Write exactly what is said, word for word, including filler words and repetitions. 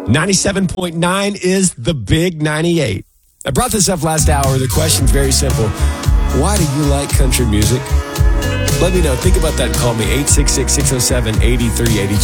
ninety-seven point nine is the Big ninety-eight. I brought this up last hour. The question's very simple. Why do you like country music? Let me know. Think about that and call me, eight six six, six oh seven, eight three eight three.